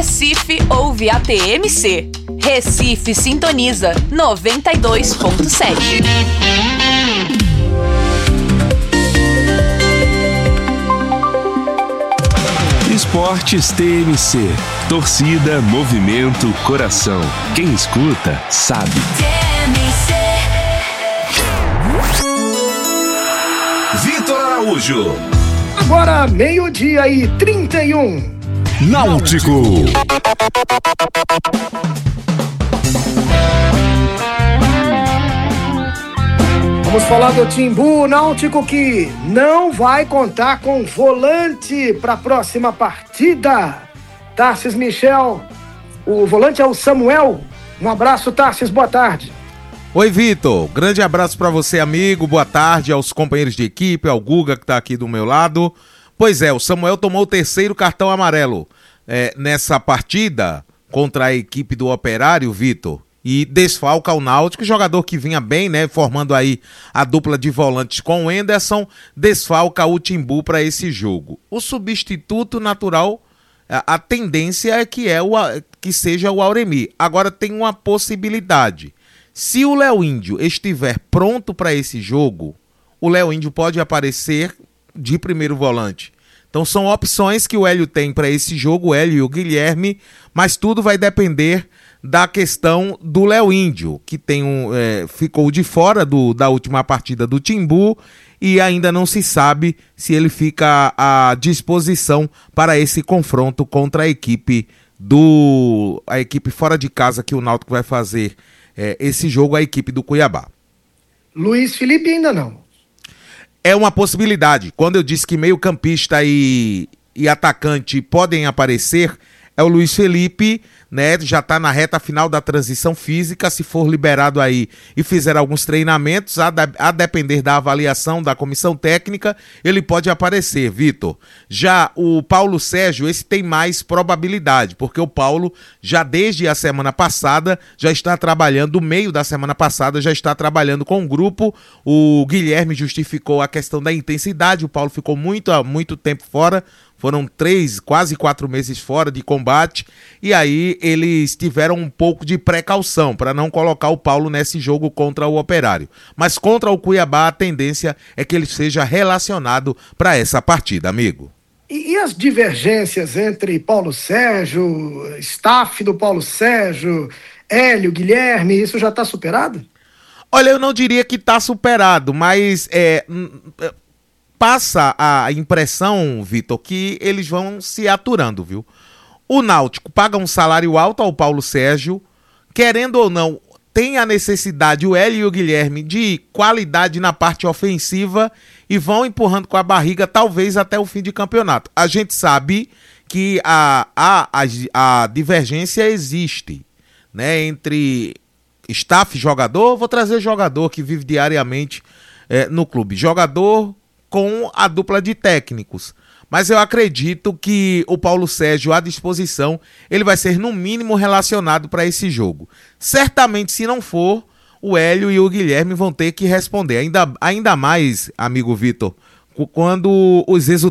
Recife ouve a TMC. Recife sintoniza 92.7. Esportes TMC. Torcida, movimento, coração. Quem escuta, sabe. TMC. Vitor Araújo. Agora, 12:31. Náutico. Vamos falar do Timbu, Náutico que não vai contar com volante para a próxima partida. Tarcísio Michel, o volante é o Samuel. Um abraço, Tarcísio, boa tarde. Oi, Vitor, grande abraço para você, amigo, boa tarde aos companheiros de equipe, ao Guga que tá aqui do meu lado. Pois é, o Samuel tomou o terceiro cartão amarelo nessa partida contra a equipe do Operário, Vitor, e desfalca o Náutico, jogador que vinha bem, né, formando aí a dupla de volantes com o Henderson, desfalca o Timbu para esse jogo. O substituto natural, a tendência é que seja o Auremi. Agora tem uma possibilidade. Se o Léo Índio estiver pronto para esse jogo, o Léo Índio pode aparecer de primeiro volante. Então são opções que o Hélio tem para esse jogo, o Hélio e o Guilherme, mas tudo vai depender da questão do Léo Índio, que ficou de fora da última partida do Timbu e ainda não se sabe se ele fica à disposição para esse confronto contra a equipe fora de casa que o Náutico vai fazer esse jogo, a equipe do Cuiabá. Luiz Felipe ainda não. É uma possibilidade. Quando eu disse que meio-campista e atacante podem aparecer, é o Luiz Felipe, né? Já está na reta final da transição física. Se for liberado aí e fizer alguns treinamentos, a depender da avaliação da comissão técnica, ele pode aparecer, Vitor. Já o Paulo Sérgio, esse tem mais probabilidade, porque o Paulo já desde a semana passada já está trabalhando, no meio da semana passada já está trabalhando com o grupo. O Guilherme justificou a questão da intensidade, o Paulo ficou muito tempo fora. Foram 3, quase 4 meses fora de combate, e aí eles tiveram um pouco de precaução para não colocar o Paulo nesse jogo contra o Operário. Mas contra o Cuiabá a tendência é que ele seja relacionado para essa partida, amigo. E as divergências entre Paulo Sérgio, staff do Paulo Sérgio, Hélio, Guilherme, isso já está superado? Olha, eu não diria que está superado, mas passa a impressão, Vitor, que eles vão se aturando, viu? O Náutico paga um salário alto ao Paulo Sérgio, querendo ou não, tem a necessidade, o Hélio e o Guilherme, de qualidade na parte ofensiva e vão empurrando com a barriga, talvez até o fim de campeonato. A gente sabe que a divergência existe, né, entre staff e jogador. Vou trazer jogador que vive diariamente no clube. Jogador com a dupla de técnicos. Mas eu acredito que o Paulo Sérgio, à disposição, ele vai ser no mínimo relacionado para esse jogo. Certamente, se não for, o Hélio e o Guilherme vão ter que responder. Ainda mais, amigo Vitor, quando